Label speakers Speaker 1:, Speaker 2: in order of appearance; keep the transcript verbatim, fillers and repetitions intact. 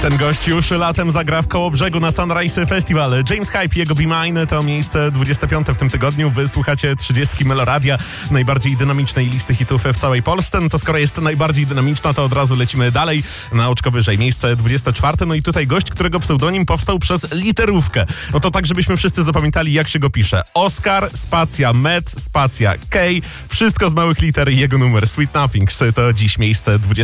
Speaker 1: Ten gość już latem zagra w Kołobrzegu na Sunrise Festival. James Hype, jego Be Mine to miejsce dwudzieste piąte w tym tygodniu. Wysłuchacie trzydziestki Meloradia, najbardziej dynamicznej listy hitów w całej Polsce. No to skoro jest najbardziej dynamiczna, to od razu lecimy dalej na oczko wyżej. Miejsce dwudzieste czwarte. No i tutaj gość, którego pseudonim powstał przez literówkę. No to tak, żebyśmy wszyscy zapamiętali, jak się go pisze. Oskar, spacja Met, spacja K. Wszystko z małych liter i jego numer Sweet Nothings. To dziś miejsce dwudzieste